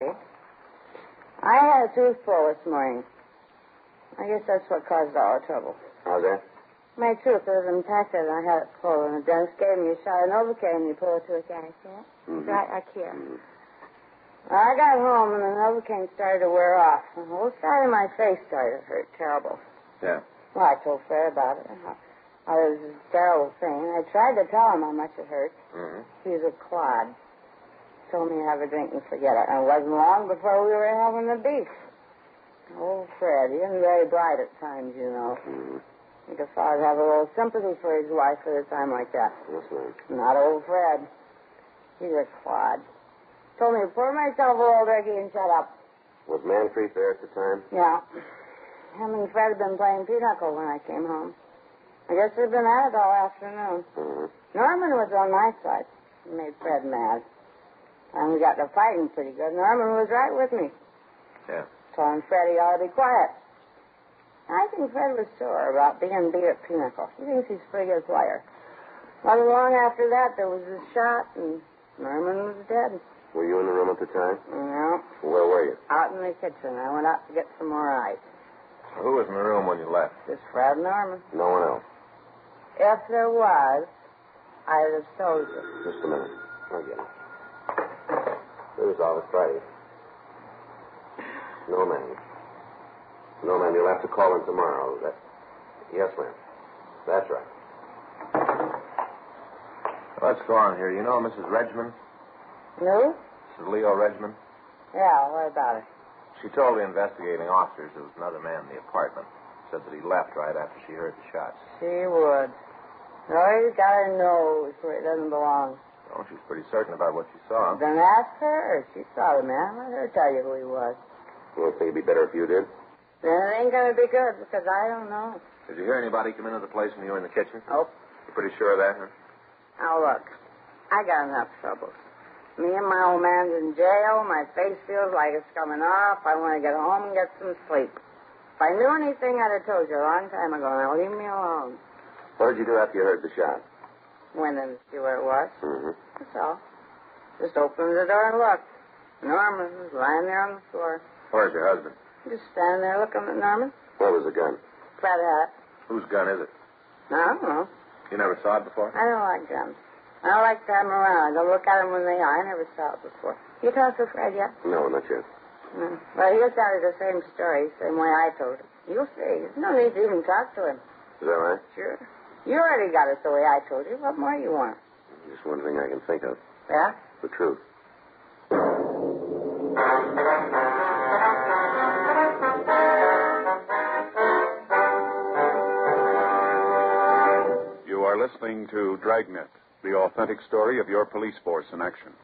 I had a tooth pull this morning. I guess that's what caused all the trouble. How's that? My tooth was impacted, and I had it pulled, and the dentist gave me a shot of Novocaine. You pull it to a guy, see it? Mm-hmm. Right here. Mm-hmm. Well, I got home, and the Novocaine started to wear off. The whole side of my face started to hurt terrible. Yeah. Well, I told Fred about it. It was a terrible thing. I tried to tell him how much it hurt. Mm-hmm. He's a clod. Told me to have a drink and forget it. And it wasn't long before we were having the beef. Old Fred, he isn't very bright at times, you know. Mm-hmm. I think a father'd have a little sympathy for his wife at a time like that. That's right. Not old Fred. He's a clod. Told me to pour myself a little Ricky and shut up. Was Manfred there at the time? Yeah. Him and Fred had been playing pinochle when I came home. I guess they'd been at it all afternoon. Mm-hmm. Norman was on my side. He made Fred mad. And we got to fighting pretty good. Norman was right with me. Yeah. Telling Fred he ought to be quiet. I think Fred was sore about being beat at pinochle. He thinks he's a pretty good player. Not long after that, there was a shot, and Norman was dead. Were you in the room at the time? No. Where were you? Out in the kitchen. I went out to get some more ice. Who was in the room when you left? Just Fred and Norman. No one else. If there was, I'd have told you. Just a minute. I'll get it. Here's Office Friday. No, ma'am. No, ma'am. You'll have to call in tomorrow. Yes, ma'am. That's right. What's going on here? You know Mrs. Regman? No? Mrs. Leo Regman? Yeah, what about it? She told the investigating officers there was another man in the apartment. Said that he left right after she heard the shots. She would. No, he's got her nose where it doesn't belong. Oh, she's pretty certain about what she saw. Then ask her. She saw the man. Let her tell you who he was. You don't think it'd be better if you did? Then it ain't going to be good because I don't know. Did you hear anybody come into the place when you were in the kitchen? Nope. You're pretty sure of that, huh? Now, look. I got enough troubles. Me and my old man's in jail. My face feels like it's coming off. I want to get home and get some sleep. If I knew anything, I'd have told you a long time ago. Now, leave me alone. What did you do after you heard the shot? Went in to see where it was. Mm-hmm. That's all. Just opened the door and looked. Norman was lying there on the floor. Where's your husband? Just standing there looking at Norman. Where was the gun? Fred had it. Whose gun is it? I don't know. You never saw it before? I don't like guns. I don't like to have them around. I go look at them when they are. I never saw it before. You talked to Fred yet? No, not yet. No. Well, he'll tell you the same story, same way I told it. You'll see. There's no need to even talk to him. Is that right? Sure. You already got it the way I told you. What more do you want? Just one thing I can think of. Yeah? The truth. You are listening to Dragnet, the authentic story of your police force in action.